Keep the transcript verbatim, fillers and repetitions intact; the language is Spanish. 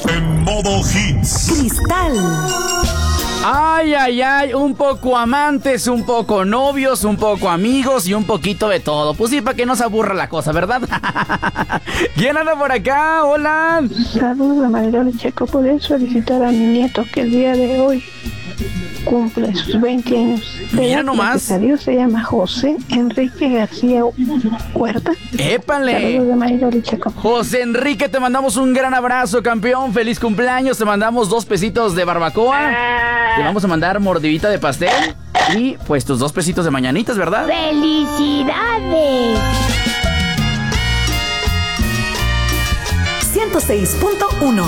En modo hits. Cristal. Ay, ay, ay, un poco amantes, un poco novios, un poco amigos y un poquito de todo. Pues sí, para que no se aburra la cosa, ¿verdad? ¿Quién anda por acá? Hola. Saludos a Mariloli Checo. ¿Podés solicitar a mi nieto que el día de hoy cumple sus veinte años? Mira nomás. Saludos, se llama José Enrique García Huerta. ¡Épale! Saludos de Mariloli Checo. José Enrique, te mandamos un gran abrazo, campeón. Feliz cumpleaños. Te mandamos dos pesitos de barbacoa. Te vamos a mandar mordidita de pastel. Y pues tus dos pesitos de mañanitas, ¿verdad? ¡Felicidades! ciento seis punto uno